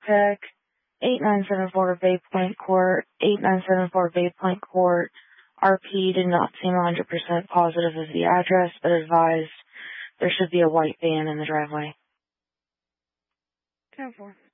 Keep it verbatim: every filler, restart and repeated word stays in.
Tech, eight nine seven four Bay Point Court, eight nine seven four Bay Point Court. R P did not seem one hundred percent positive of the address, but advised there should be a white van in the driveway. ten four.